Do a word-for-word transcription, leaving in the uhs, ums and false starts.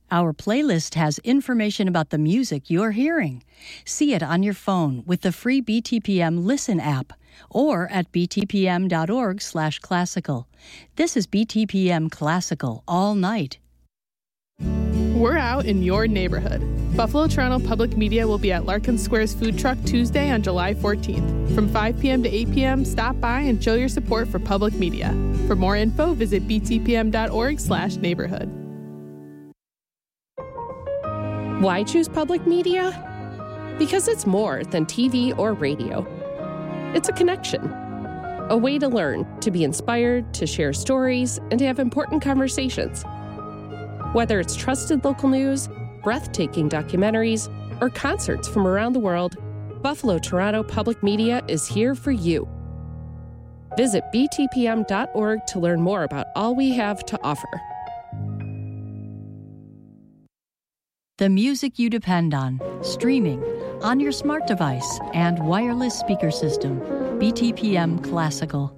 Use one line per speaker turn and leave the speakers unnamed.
Our playlist has information about the music you're hearing. See it on your phone with the free B T P M Listen app or at btpm.org slash classical. This is B T P M Classical all night.
We're out in your neighborhood. Buffalo Toronto Public Media will be at Larkin Square's food truck Tuesday on July fourteenth. From five p.m. to eight p.m., stop by and show your support for public media. For more info, visit btpm.org slash neighborhood.
Why choose public media? Because it's more than T V or radio. It's a connection, a way to learn, to be inspired, to share stories, and to have important conversations. Whether it's trusted local news, breathtaking documentaries, or concerts from around the world, Buffalo Toronto Public Media is here for you. Visit b t p m dot org to learn more about all we have to offer.
The music you depend on, streaming, on your smart device, and wireless speaker system. B T P M Classical.